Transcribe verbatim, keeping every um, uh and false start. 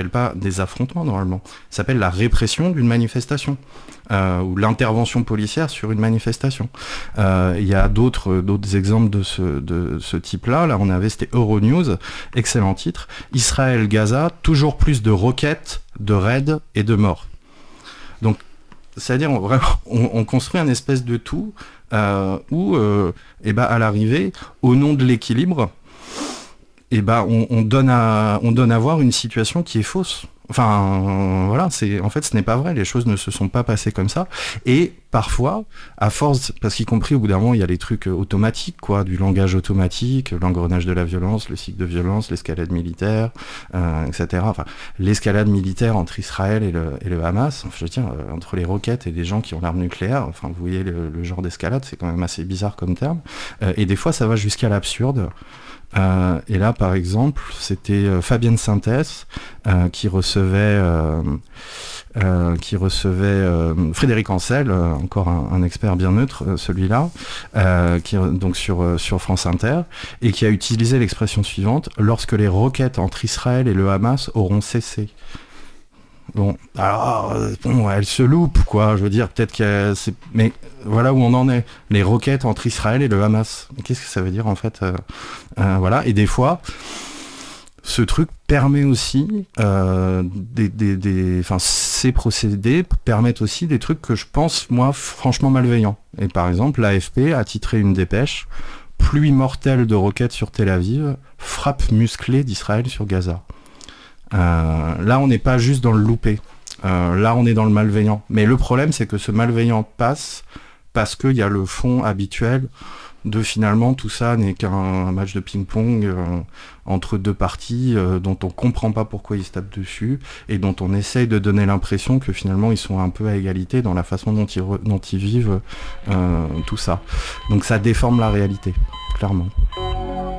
s'appelle pas des affrontements normalement, ça s'appelle la répression d'une manifestation. Euh, ou l'intervention policière sur une manifestation. Il euh, y a d'autres, d'autres exemples de ce, de ce type-là. Là, on avait, c'était Euronews, excellent titre. Israël-Gaza, toujours plus de roquettes, de raids et de morts. Donc, c'est-à-dire, on, vraiment, on, on construit un espèce de tout euh, où, euh, et ben, à l'arrivée, au nom de l'équilibre, et ben, on, on, donne à, on donne à voir une situation qui est fausse. Enfin, euh, voilà, c'est, en fait, ce n'est pas vrai, les choses ne se sont pas passées comme ça. Et parfois, à force, parce qu'y compris au bout d'un moment, il y a les trucs automatiques, quoi, du langage automatique, l'engrenage de la violence, le cycle de violence, l'escalade militaire, euh, et cetera. Enfin, l'escalade militaire entre Israël et le, et le Hamas, je veux dire, euh, entre les roquettes et les gens qui ont l'arme nucléaire, enfin, vous voyez le, le genre d'escalade, c'est quand même assez bizarre comme terme. Euh, et des fois, ça va jusqu'à l'absurde. Euh, et là, par exemple, c'était euh, Fabienne Sintès euh, qui recevait, euh, euh, qui recevait euh, Frédéric Ancel, euh, encore un, un expert bien neutre, euh, celui-là, euh, qui donc sur euh, sur France Inter, et qui a utilisé l'expression suivante: lorsque les roquettes entre Israël et le Hamas auront cessé. Bon, alors, bon, elle se loupe, quoi. Je veux dire, peut-être qu'elle... C'est... Mais voilà où on en est. Les roquettes entre Israël et le Hamas. Qu'est-ce que ça veut dire, en fait euh, euh, Voilà. Et des fois, ce truc permet aussi... Euh, des, des, des... Enfin, ces procédés permettent aussi des trucs que je pense, moi, franchement malveillants. Et par exemple, l'A F P a titré une dépêche: pluie mortelle de roquettes sur Tel Aviv, frappe musclée d'Israël sur Gaza. Euh, là, on n'est pas juste dans le loupé. Euh, là, on est dans le malveillant. Mais le problème, c'est que ce malveillant passe parce qu'il y a le fond habituel de finalement tout ça n'est qu'un match de ping-pong euh, entre deux parties euh, dont on comprend pas pourquoi ils se tapent dessus et dont on essaye de donner l'impression que finalement ils sont un peu à égalité dans la façon dont ils, re- dont ils vivent euh, tout ça. Donc ça déforme la réalité, clairement.